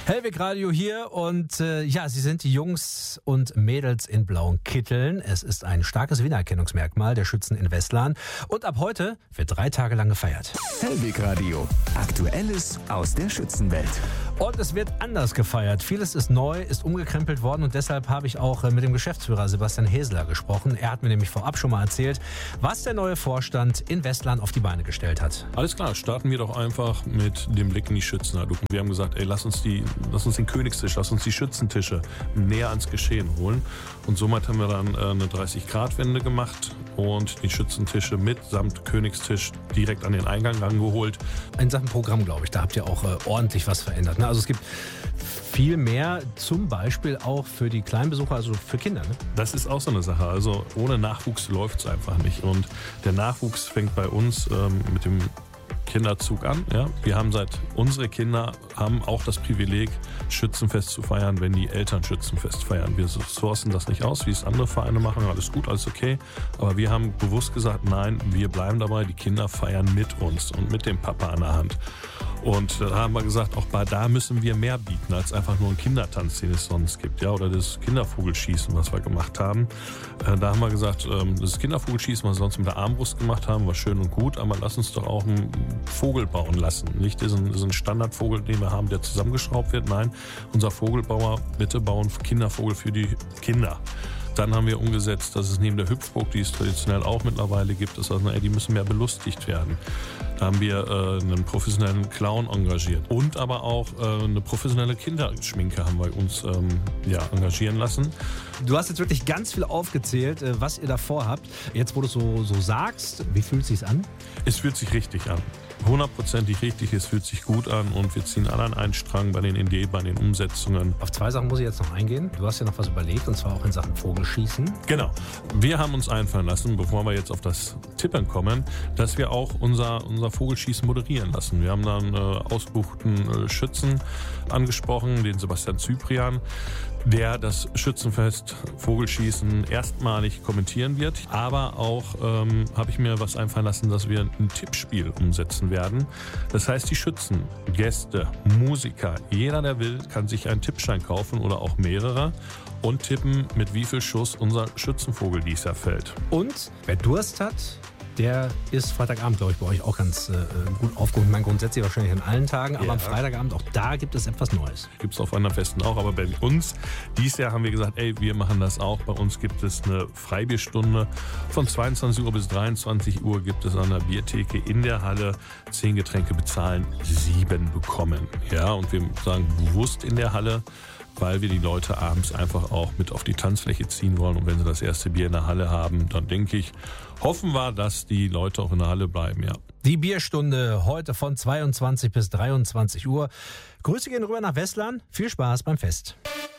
Hellwig Radio hier und Sie sind die Jungs und Mädels in blauen Kitteln. Es ist ein starkes Wiedererkennungsmerkmal der Schützen in Westlahn und ab heute wird 3 Tage lang gefeiert. Hellwig Radio. Aktuelles aus der Schützenwelt. Und es wird anders gefeiert. Vieles ist neu, ist umgekrempelt worden und deshalb habe ich auch mit dem Geschäftsführer Sebastian Heseler gesprochen. Er hat mir nämlich vorab schon mal erzählt, was der neue Vorstand in Westlahn auf die Beine gestellt hat. Alles klar, starten wir doch einfach mit dem Blick in die Schützenhalle. Wir haben gesagt, lass uns den Königstisch, lass uns die Schützentische näher ans Geschehen holen. Und somit haben wir dann eine 30-Grad-Wende gemacht und die Schützentische mitsamt Königstisch direkt an den Eingang rangeholt. In Sachen Programm, glaube ich, da habt ihr auch ordentlich was verändert. Ne? Also es gibt viel mehr, zum Beispiel auch für die Kleinbesucher, also für Kinder. Ne? Das ist auch so eine Sache. Also ohne Nachwuchs läuft es einfach nicht. Und der Nachwuchs fängt bei uns mit dem Kinderzug an. Ja? Unsere Kinder haben auch das Privileg, Schützenfest zu feiern, wenn die Eltern Schützenfest feiern. Wir sourcen das nicht aus, wie es andere Vereine machen. Alles gut, alles okay. Aber wir haben bewusst gesagt, nein, wir bleiben dabei. Die Kinder feiern mit uns und mit dem Papa an der Hand. Und da haben wir gesagt, auch da müssen wir mehr bieten als einfach nur einen Kindertanz, den es sonst gibt, ja, oder das Kindervogelschießen, was wir gemacht haben. Da haben wir gesagt, das Kindervogelschießen, was wir sonst mit der Armbrust gemacht haben, war schön und gut, aber lass uns doch auch einen Vogel bauen lassen. Nicht diesen Standardvogel, den wir haben, der zusammengeschraubt wird. Nein, unser Vogelbauer, bitte bauen Kindervogel für die Kinder. Dann haben wir umgesetzt, dass es neben der Hüpfburg, die es traditionell auch mittlerweile gibt, ist also, die müssen mehr belustigt werden. Da haben wir einen professionellen Clown engagiert und aber auch eine professionelle Kinderschminke haben wir uns engagieren lassen. Du hast jetzt wirklich ganz viel aufgezählt, was ihr da vorhabt. Jetzt, wo du es so sagst, wie fühlt es sich an? Es fühlt sich richtig an. 100%ig richtig, es fühlt sich gut an und wir ziehen alle an einen Strang bei den Ideen, bei den Umsetzungen. Auf 2 Sachen muss ich jetzt noch eingehen. Du hast ja noch was überlegt und zwar auch in Sachen Vogelschießen. Genau. Wir haben uns einfallen lassen, bevor wir jetzt auf das Tippen kommen, dass wir auch unser Vogelschießen moderieren lassen. Wir haben dann ausgebuchten Schützen angesprochen, den Sebastian Zyprian, der das Schützenfest Vogelschießen erstmalig kommentieren wird. Aber auch habe ich mir was einfallen lassen, dass wir ein Tippspiel umsetzen werden. Das heißt, die Schützen, Gäste, Musiker, jeder, der will, kann sich einen Tippschein kaufen oder auch mehrere und tippen, mit wie viel Schuss unser Schützenvogel dieses Jahr fällt. Und wer Durst hat, der ist Freitagabend, glaube ich, bei euch auch ganz gut aufgehoben. Ich meine, grundsätzlich wahrscheinlich an allen Tagen, aber am Freitagabend, auch da gibt es etwas Neues. Gibt es auf anderen Festen auch, aber bei uns, dieses Jahr haben wir gesagt, wir machen das auch. Bei uns gibt es eine Freibierstunde. Von 22 Uhr bis 23 Uhr gibt es an der Biertheke in der Halle 10 Getränke bezahlen, 7 bekommen. Ja, und wir sagen bewusst in der Halle, weil wir die Leute abends einfach auch mit auf die Tanzfläche ziehen wollen. Und wenn sie das erste Bier in der Halle haben, dann denke ich, hoffen wir, dass die Leute auch in der Halle bleiben, ja. Die Bierstunde heute von 22 bis 23 Uhr. Grüße gehen rüber nach Westlahn. Viel Spaß beim Fest.